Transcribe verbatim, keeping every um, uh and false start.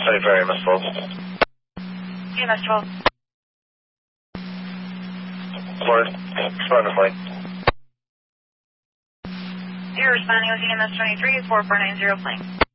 Sorry for E M S twelve. E M S twelve. Ford, respond to flight. You're responding with E M S twenty-three, four four nine zero plane.